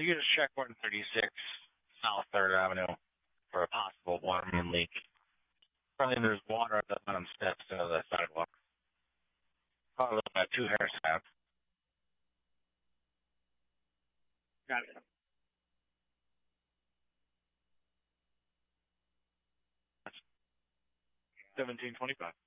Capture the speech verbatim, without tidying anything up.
you can just check one thirty-six South third Avenue for a possible water main leak. Probably there's water at the bottom steps of the sidewalk. Probably about two hair snaps. Got it. seventeen twenty-five.